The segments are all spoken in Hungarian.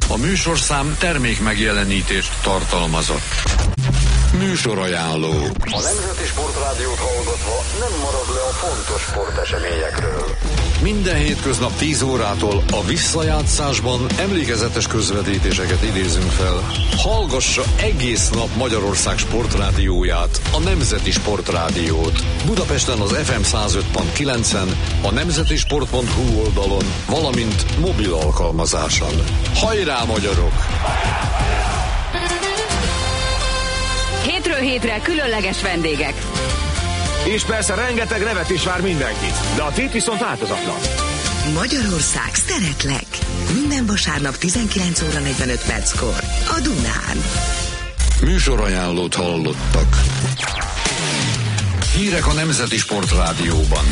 A műsorszám termék megjelenítést tartalmazott. Műsorajánló. A Nemzeti Sportrádiót hallgatva nem marad le a fontos sporteseményekről. Minden hétköznap 10 órától a visszajátszásban emlékezetes közvetítéseket idézünk fel. Hallgassa egész nap Magyarország sportrádióját, a Nemzeti Sportrádiót. Budapesten az FM 105.9-en, a nemzetisport.hu oldalon, valamint mobil alkalmazáson. Hajrá, magyarok! Hétről hétre különleges vendégek. És persze rengeteg nevet is vár mindenkit, de a tét viszont változatlan. Magyarország szeretlek. Minden vasárnap 19 óra 45 perckor a Dunán. Műsorajánlót hallottak. Hírek a Nemzeti Sportrádióban.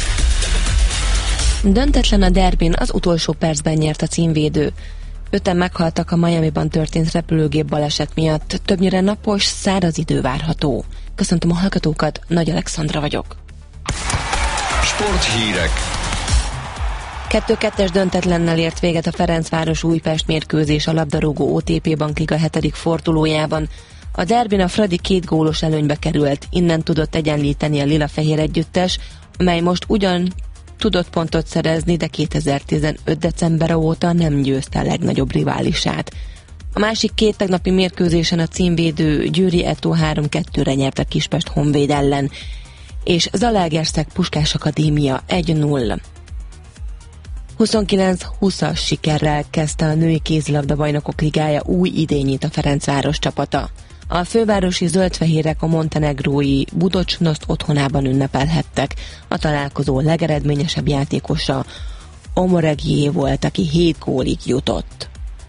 Döntetlen a derbin, az utolsó percben nyert a címvédő. 5-en meghaltak a Miamiban történt repülőgép baleset miatt, többnyire napos, száraz idő várható. Köszöntöm a hallgatókat, Nagy Alexandra vagyok. Sporthírek. 2-2-es döntetlennel ért véget a Ferencváros-Újpest mérkőzés a labdarúgó OTP Bankliga 7. fordulójában. A derbin a Fradi 2 gólos előnybe került, innen tudott egyenlíteni a lila-fehér együttes, amely most ugyan tudott pontot szerezni, de 2015. december óta nem győzte a legnagyobb riválisát. A másik 2 tegnapi mérkőzésen a címvédő Győri Eto 3-2-re nyert a Kispest Honvéd ellen, és Zalaegerszeg Puskás Akadémia 1-0. 29-20-as sikerrel kezdte a női kézilabda bajnokok ligája új idényét a Ferencváros csapata. A fővárosi zöldfehérek a montenegrói Budocsnoszt otthonában ünnepelhettek. A találkozó legeredményesebb játékosa Omoregié volt, aki 7 gólig jutott.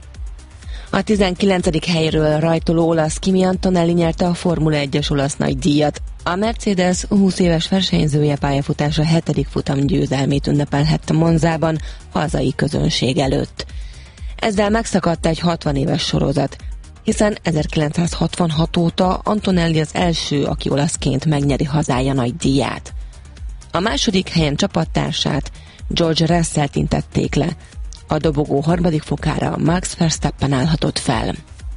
A 19. helyről rajtoló olasz Kimi Antonelli nyerte a Formula 1-es olasz nagydíjat. A Mercedes 20 éves versenyzője pályafutása 7. futam győzelmét ünnepelhette Monzában hazai közönség előtt. Ezzel megszakadt egy 60 éves sorozat, hiszen 1966 óta Antonelli az első, aki olaszként megnyeri hazája nagydíját. A második helyen csapattársát, George Russellt intették le. A dobogó 3. fokára Max Verstappen állhatott fel.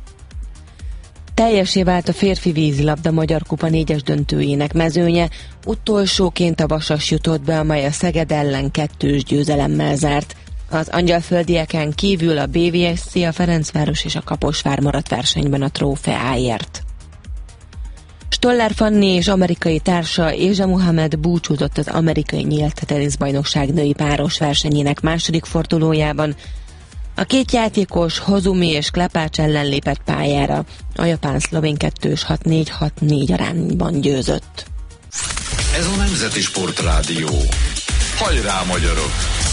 Teljesé vált a férfi vízilabda Magyar Kupa 4-es döntőjének mezőnye, utolsóként a Vasas jutott be, amely a Szeged ellen 2-s győzelemmel zárt. Az angyalföldieken kívül a BVSC, a Ferencváros és a Kaposvár maradt versenyben a trófeáért. Stoller Fanni és amerikai társa Ázsa Muhammad búcsúzott az amerikai nyílt teniszbajnokság női páros versenyének második fordulójában. A 2 játékos Hozumi és Klepács ellen lépett pályára. A japán-szlovén 2-s 6-4-6-4 arányban győzött. Ez a Nemzeti Sportrádió. Hajrá, magyarok!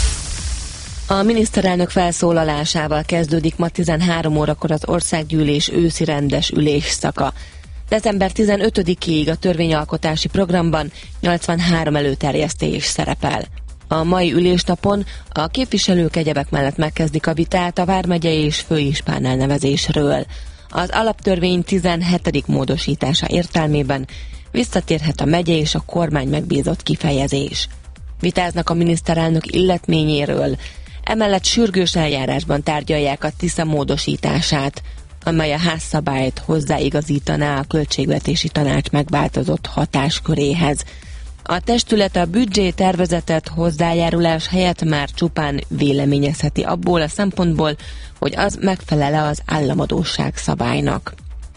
A miniszterelnök felszólalásával kezdődik ma 13 órakor az országgyűlés őszi rendes ülésszaka. December 15-ig a törvényalkotási programban 83 előterjesztés szerepel. A mai ülésnapon a képviselők egyebek mellett megkezdik a vitát a vármegyei és főispán elnevezésről. Az alaptörvény 17. módosítása értelmében visszatérhet a megye és a kormány megbízott kifejezés. Vitáznak a miniszterelnök illetményéről, emellett sürgős eljárásban tárgyalják a TISZA módosítását, amely a házszabályt hozzáigazítaná a költségvetési tanács megváltozott hatásköréhez. A testület a büdzsé tervezetet hozzájárulás helyett már csupán véleményezheti abból a szempontból, hogy az megfelel-e az államadósság szabálynak.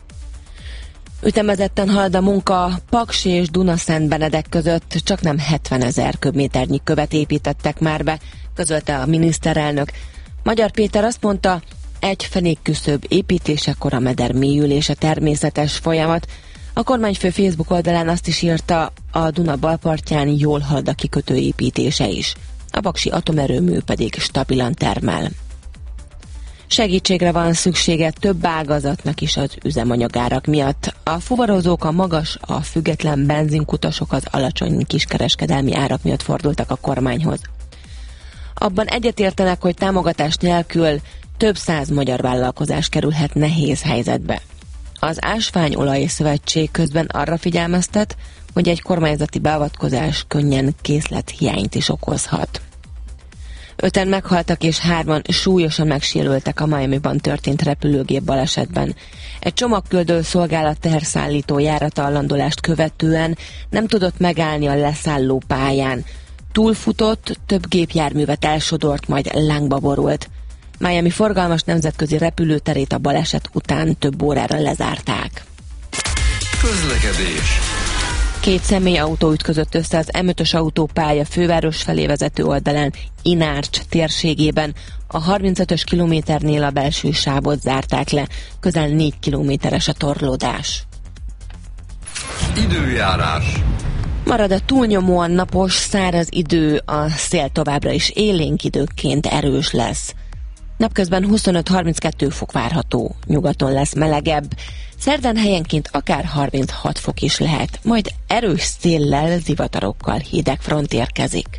Ütemezetten halad a munka Paks és Dunaszentbenedek között, csak nem 70 000 köbméternyi követ építettek már be, közölte a miniszterelnök. Magyar Péter azt mondta, egy fenékküszöb építésekor a meder mélyülése természetes folyamat. A kormányfő Facebook oldalán azt is írta, a Duna balpartján jól halad a kikötő építése is. A paksi atomerőmű pedig stabilan termel. Segítségre van szüksége több ágazatnak is az üzemanyagárak miatt. A fuvarozók, a magas, a független benzinkutasok az alacsony kiskereskedelmi árak miatt fordultak a kormányhoz. Abban egyetértenek, hogy támogatás nélkül több 100 magyar vállalkozás kerülhet nehéz helyzetbe. Az Ásványolaj Szövetség közben arra figyelmeztet, hogy egy kormányzati beavatkozás könnyen készlethiányt is okozhat. 5-en meghaltak és 3-an súlyosan megsérültek a Miamiban történt repülőgép balesetben. Egy csomagküldő szolgálat teherszállító járata a landolást követően nem tudott megállni a leszálló pályán. Túlfutott, több gépjárművet elsodort, majd lángba borult. Miami forgalmas nemzetközi repülőterét a baleset után több órára lezárták. Közlekedés. 2 személyautó ütközött össze az M5-ös autópálya főváros felé vezető oldalán, Inárcs térségében. A 35-ös kilométernél a belső sávot zárták le, közel 4 kilométeres a torlódás. Időjárás. Marad a túlnyomóan napos, száraz idő, a szél továbbra is élénk időként erős lesz. Napközben 25-32 fok várható, nyugaton lesz melegebb, szerdán helyenként akár 36 fok is lehet, majd erős széllel, zivatarokkal hideg front érkezik.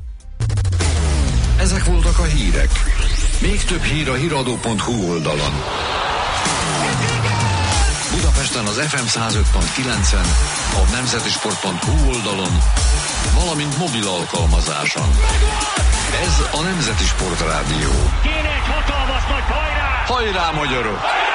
Ezek voltak a hírek. Még több hír a hiradó.hu oldalon. Budapesten az FM 105.9-en, a nemzetisport.hu oldalon, valamint mobil alkalmazáson. Ez a Nemzeti Sport Rádió. Kéne egy hatalmas nagy hajrá! Hajrá, magyarok!